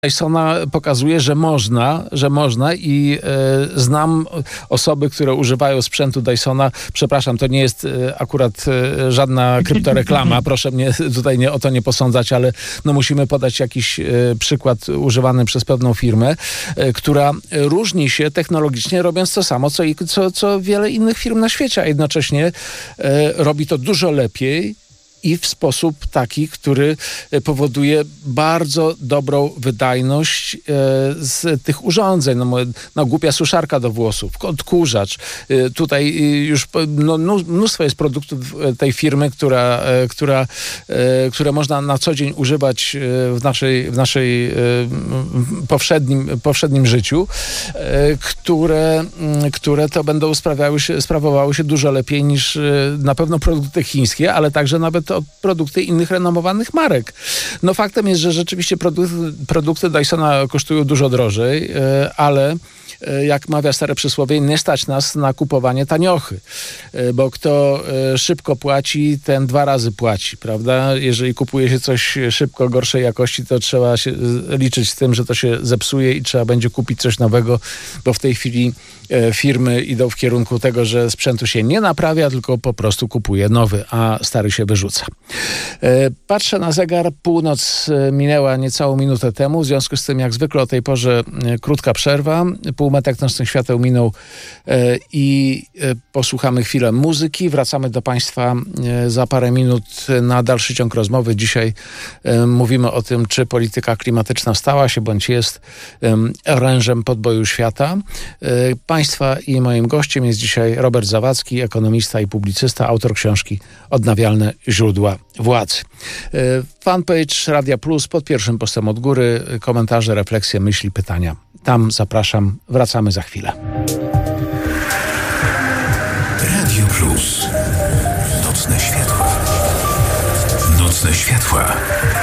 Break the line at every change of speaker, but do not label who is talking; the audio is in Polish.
Dysona pokazuje, że można i znam osoby, które używają sprzętu Dysona. Przepraszam, to nie jest akurat żadna kryptoreklama. Proszę mnie tutaj o to nie posądzać, ale no musimy podać jakiś przykład używany przez pewną firmę, która różni się technologicznie, robiąc to samo, co wiele innych firm na świecie, a jednocześnie robi to dużo lepiej i w sposób taki, który powoduje bardzo dobrą wydajność z tych urządzeń. No, głupia suszarka do włosów, odkurzacz. Tutaj już mnóstwo jest produktów tej firmy, które można na co dzień używać w naszej powszednim życiu, które to będą sprawowały się dużo lepiej niż na pewno produkty chińskie, ale także nawet produkty innych renomowanych marek. No faktem jest, że rzeczywiście produkty Dysona kosztują dużo drożej, ale jak mawia stare przysłowie, nie stać nas na kupowanie taniochy, bo kto szybko płaci, ten 2 razy płaci, prawda? Jeżeli kupuje się coś szybko, gorszej jakości, to trzeba się liczyć z tym, że to się zepsuje i trzeba będzie kupić coś nowego, bo w tej chwili firmy idą w kierunku tego, że sprzętu się nie naprawia, tylko po prostu kupuje nowy, a stary się wyrzuca. Patrzę na zegar, północ minęła niecałą minutę temu, w związku z tym jak zwykle o tej porze krótka przerwa, półmetek nocnych świateł minął i posłuchamy chwilę muzyki. Wracamy do Państwa za parę minut na dalszy ciąg rozmowy. Dzisiaj mówimy o tym, czy polityka klimatyczna stała się, bądź jest orężem podboju świata. Państwa i moim gościem jest dzisiaj Robert Zawadzki, ekonomista i publicysta, autor książki Odnawialne źródła władzy. Fanpage Radia Plus pod pierwszym postem od góry, komentarze, refleksje, myśli, pytania. Tam zapraszam, wracamy za chwilę.
Radio Plus. Nocne światła. Nocne światła.